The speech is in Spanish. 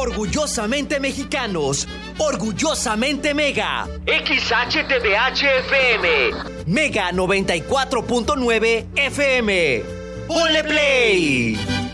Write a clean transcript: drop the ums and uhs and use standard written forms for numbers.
Orgullosamente mexicanos, orgullosamente Mega. XHTBH FM, Mega 94.9 FM. ¡Ponle play!